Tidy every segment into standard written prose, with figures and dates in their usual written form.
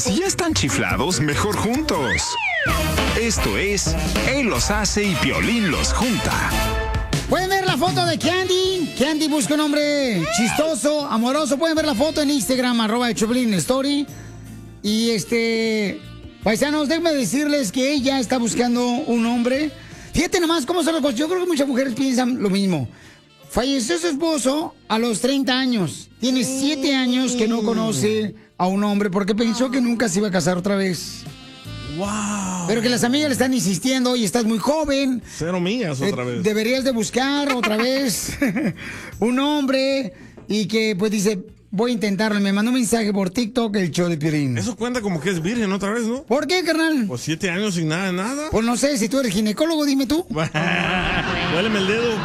Si ya están chiflados, mejor juntos. Esto es Él los hace y Piolín los junta. Pueden ver la foto de Candy. Candy busca un hombre chistoso, amoroso. Pueden ver la foto en Instagram, @el_Choplin_story. Y paisanos, déjenme decirles que ella está buscando un hombre. Fíjate nomás cómo son las cosas. Yo creo que muchas mujeres piensan lo mismo. Falleció su esposo a los 30 años. Tiene 7 años que no conoce a un hombre porque pensó que nunca se iba a casar otra vez. Wow. Pero que las amigas le están insistiendo, oye, estás muy joven. 0 millas otra vez. Deberías de buscar otra vez un hombre. Y que pues dice, voy a intentarlo. Me mandó un mensaje por TikTok, el show de Piolín. Eso cuenta como que es virgen otra vez, ¿no? ¿Por qué, carnal? Pues 7 años sin nada, nada. Pues no sé, si tú eres ginecólogo, dime tú. Huéleme el dedo.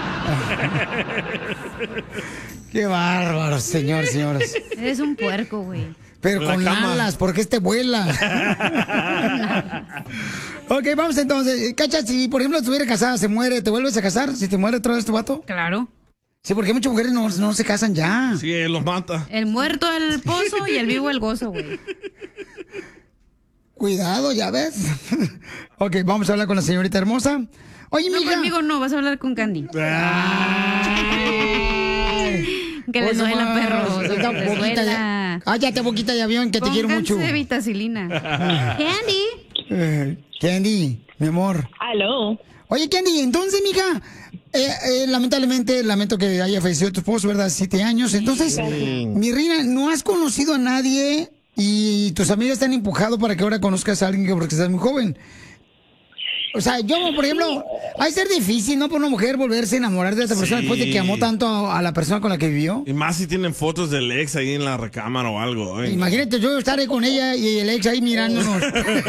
Qué bárbaro, señores. Eres un puerco, güey. Pero con alas, porque vuela. Ok, vamos entonces. Cacha, si por ejemplo estuviera casada, se muere, ¿te vuelves a casar? Si te muere otra vez tu vato. Claro. Sí, porque muchas mujeres no se casan ya. Sí, él los mata. El muerto el pozo y el vivo el gozo, güey. Cuidado, ya ves. Ok, vamos a hablar con la señorita hermosa. Oye, no, mija. conmigo no, vas a hablar con Candy. Que les duela, perros. Que les duela. Cállate, boquita de avión, que te quiero mucho. Pónganse vitacilina. Candy. Candy, mi amor. Aló. Oye, Candy, entonces, mija, lamentablemente, lamento que haya fallecido tu esposo, ¿verdad? 7 años. Entonces, mi reina, ¿no has conocido a nadie y tus amigas te han empujado para que ahora conozcas a alguien porque estás muy joven? O sea, yo, por ejemplo, ha de ser difícil, ¿no? Para una mujer volverse a enamorar de esta persona después de que amó tanto a la persona con la que vivió. Y más si tienen fotos del ex ahí en la recámara o algo. Imagínate, yo estaré con ella y el ex ahí mirándonos.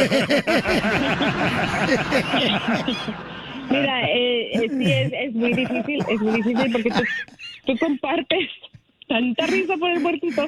Mira, sí, es muy difícil porque tú compartes tanta risa por el muertito.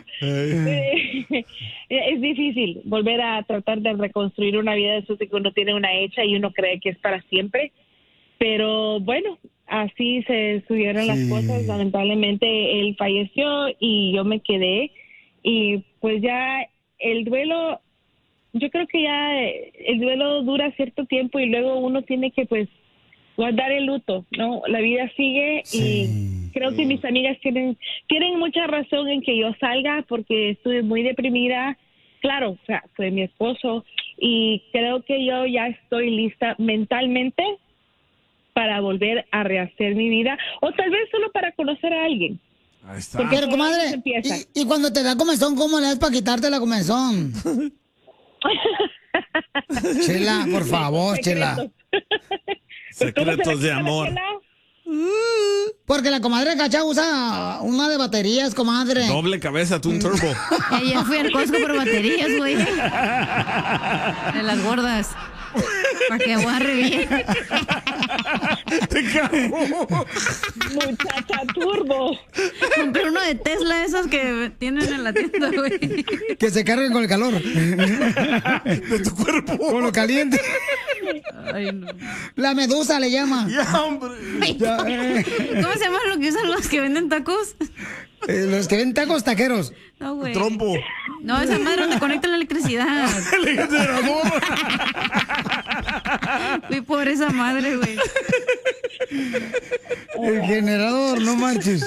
Es difícil volver a tratar de reconstruir una vida después de que uno tiene una hecha y uno cree que es para siempre. Pero bueno, así se estuvieron las cosas. Lamentablemente él falleció y yo me quedé. Y pues ya el duelo, yo creo que ya el duelo dura cierto tiempo y luego uno tiene que pues guardar el luto, ¿no? La vida sigue y creo que mis amigas tienen mucha razón en que yo salga porque estuve muy deprimida. Claro, o sea, fue mi esposo y creo que yo ya estoy lista mentalmente para volver a rehacer mi vida o tal vez solo para conocer a alguien. Ahí está. Pero, comadre, y cuando te da comezón, ¿cómo le das para quitarte la comezón? Chela, por favor, Chela. Secretos de amor. Porque la comadre Cacha usa una de baterías, comadre. Doble cabeza, Twin Turbo. Ya fui al Costco por baterías, güey. De las gordas. Para que aguarre bien. Te cago. Muchacha turbo. Compré uno de Tesla, esos que tienen en la tienda, güey. Que se carguen con el calor. De tu cuerpo. Con lo caliente. Ay, no. La medusa le llama. Ya, hombre. ¿Cómo se llama lo que usan los que venden tacos? Los que ven tacos taqueros. No, güey. Trompo. No, esa madre donde conectan la electricidad. El generador. Fui por esa madre, güey. El generador, no manches.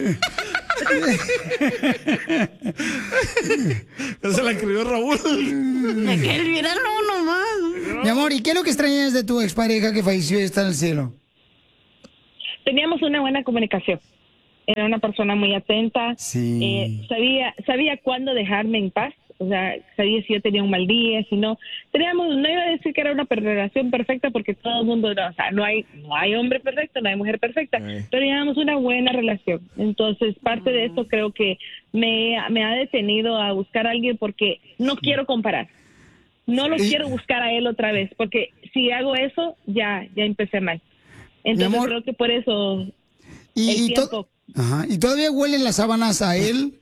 Esa la escribió Raúl. Me quedé el verano nomás. Mi amor, ¿y qué es lo que extrañas de tu expareja que falleció y está en el cielo? Teníamos una buena comunicación. Era una persona muy atenta. Sí. Sabía cuándo dejarme en paz. O sea, sabía si yo tenía un mal día, si no. No iba a decir que era una relación perfecta porque todo el mundo, o sea, no hay hombre perfecto, no hay mujer perfecta. Pero teníamos una buena relación. Entonces, parte de esto creo que me ha detenido a buscar a alguien porque no quiero comparar. No lo quiero buscar a él otra vez, porque si hago eso, ya empecé mal. Entonces creo que por eso el tiempo. ¿Y todavía huelen las sábanas a él?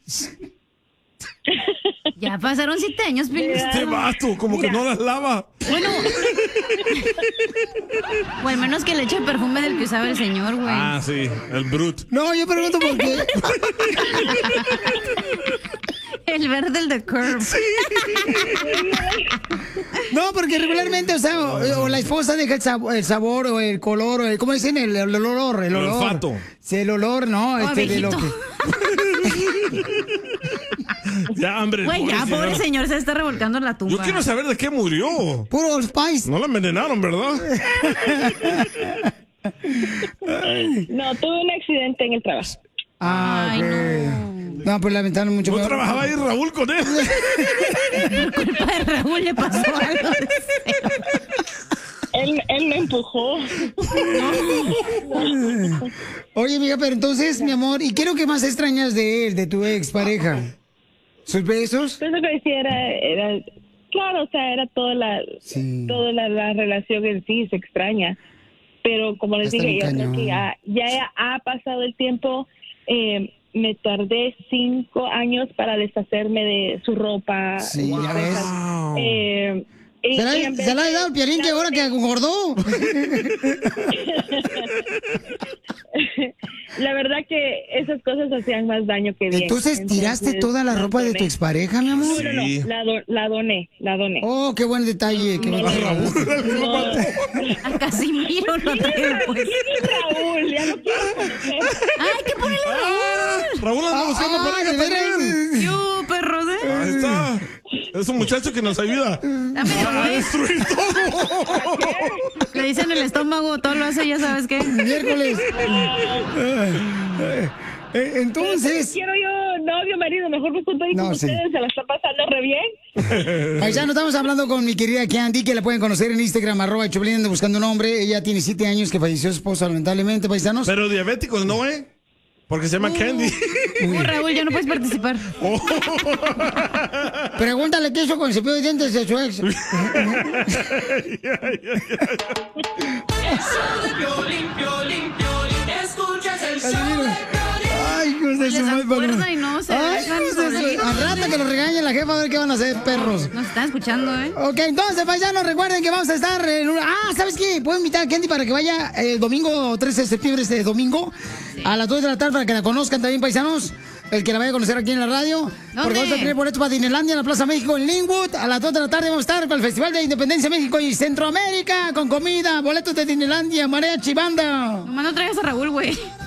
Ya pasaron 7 años, Piolín. Este vato, como que no las lava. Bueno. O al menos que le eche perfume del que usaba el señor, güey. Ah, sí, el Brut. No, yo pregunto por qué. El verde, el de Curve. Sí. No, porque regularmente, o sea, o la esposa deja el sabor o el color, o el, ¿cómo dicen? El olor. El olfato. Sí, el olor, ¿no? De lo que... Ya, hombre. Güey, ya, pobre señor, se está revolcando en la tumba. Yo quiero saber de qué murió. Puro Old Spice. No la envenenaron, ¿verdad? No, tuve un accidente en el trabajo. Ay, okay. No, pues lamentablemente mucho. ¿No trabajaba ahí Raúl con él? Por culpa de Raúl le pasó algo. Él me empujó. Oye, amiga, pero entonces, mi amor, ¿y qué es lo que más extrañas de él, de tu expareja? ¿Sus besos? Pues lo que decía era claro, o sea, era toda la relación en sí, se extraña. Pero como les dije, yo creo que ya ha pasado el tiempo. Me tardé 5 años para deshacerme de su ropa. Sí, ya ves. Se la ha dado el Piolín que ahora que engordó. La verdad que esas cosas hacían más daño que bien. Entonces, ¿tiraste toda la ropa de tu expareja, mi amor? No, la doné. Oh, qué buen detalle. A Casimiro lo traigo pues. Raúl, ya no quiero. ¡Ay, qué ponele Raúl! Raúl anda buscando pareja también. Yo, perro de... Ahí está. Es un muchacho que nos ayuda a destruir todo. Le dicen el estómago, todo lo hace, ya sabes qué. Miércoles. Entonces... Quiero yo novio, marido, mejor me junto ahí con ustedes, se la está pasando re bien. Paisano, estamos hablando con mi querida Candy, que la pueden conocer en Instagram, @Choplin, buscando un hombre. Ella tiene 7 años que falleció su esposa, lamentablemente, paisanos. Pero diabéticos no, porque se llama Candy. Raúl, ya no puedes participar. Pregúntale qué hizo con el cepillo de dientes de su ex. Eso de Piolín, escuchas el show de Piolín. Ay, hijos de su madre. Y no, se al rato que los regañe la jefa a ver qué van a hacer, perros. Nos están escuchando, Ok, entonces, paisanos, recuerden que vamos a estar en una... ¿sabes qué? Puedo invitar a Candy para que vaya el domingo 13 de septiembre, este domingo, a las 2 de la tarde, para que la conozcan también, paisanos. El que la vaya a conocer aquí en la radio. Porque vamos a tener boletos para Disneylandia en la Plaza México en Linwood. A las 2 de la tarde vamos a estar para el Festival de Independencia México y Centroamérica con comida, boletos de Disneylandia, mariachi, banda. Nomás no traigas a Raúl, güey.